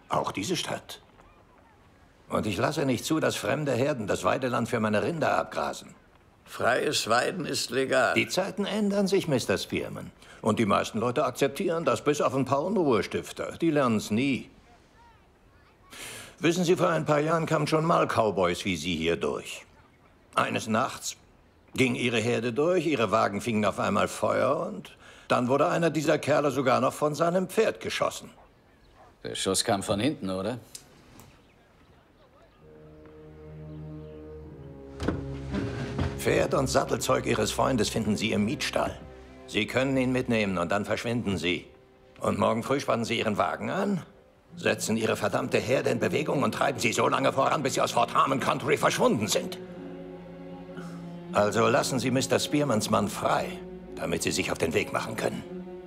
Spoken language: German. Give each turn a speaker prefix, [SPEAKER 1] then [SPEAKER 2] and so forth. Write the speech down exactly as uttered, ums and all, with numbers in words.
[SPEAKER 1] Auch diese Stadt. Und ich lasse nicht zu, dass fremde Herden das Weideland für meine Rinder abgrasen.
[SPEAKER 2] Freies Weiden ist legal.
[SPEAKER 1] Die Zeiten ändern sich, Mister Spearman. Und die meisten Leute akzeptieren das, bis auf ein paar Unruhestifter. Die lernen es nie. Wissen Sie, vor ein paar Jahren kamen schon mal Cowboys wie Sie hier durch. Eines Nachts ging Ihre Herde durch, Ihre Wagen fingen auf einmal Feuer und dann wurde einer dieser Kerle sogar noch von seinem Pferd geschossen.
[SPEAKER 3] Der Schuss kam von hinten, oder?
[SPEAKER 1] Pferd und Sattelzeug Ihres Freundes finden Sie im Mietstall. Sie können ihn mitnehmen und dann verschwinden Sie. Und morgen früh spannen Sie Ihren Wagen an, setzen Ihre verdammte Herde in Bewegung und treiben sie so lange voran, bis Sie aus Fort Harmon Country verschwunden sind. Also lassen Sie Mister Spearmans Mann frei, damit Sie sich auf den Weg machen können.